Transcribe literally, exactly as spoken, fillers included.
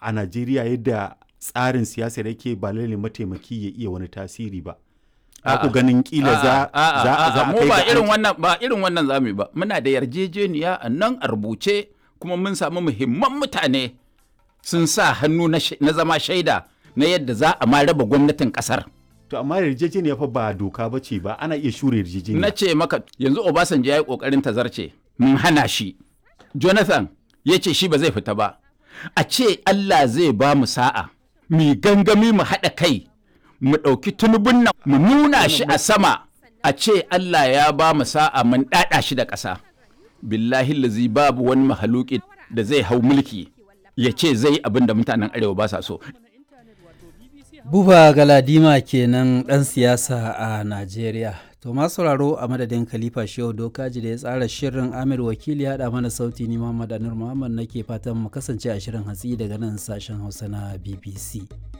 a Najeriya yadda tsarin siyasar yake ba lalle mataimaki ya iya wani tasiri ba. Aku ganin kila za a kai ba irin wannan ba irin wannan zamu ba. Muna da yarjejeniya a nan a rubuce kuma mun samu muhimman mutane sun sa hannu na zama shaida na yadda za a ma raba gwamnatin kasar. To amma yarjejeniya fa ba doka ba ce ba, ana iya shure yarjejeniya. Na ce maka yanzu Obasanjo ya yi kokarin tazarce mun hana shi. Jonathan ya ce shi ba zai fita ba. A ce Allah zai ba mu sa'a mu gangami mu haɗa kai mu ɗauki tunubun nan mu nuna shi a sama, a ce Allah ya ba mu sa'a mun ɗaɗa shi da ƙasa. Billahi lazi babu wani mahaluki da zai hau mulki ya ce zai abin da mutanen arewa ba sa so. Buba Galadima kenan ɗan siyasa a Najeriya. To masu sauraro a madadin Khalifa Shehu Dokaji da ya tsara shirin, Amir Wakili ya haɗa mana sauti, ni Muhammad Anur Muhammad nake fatan mu kasance a shirin hatsi daga nan sashen Hausa na B B C.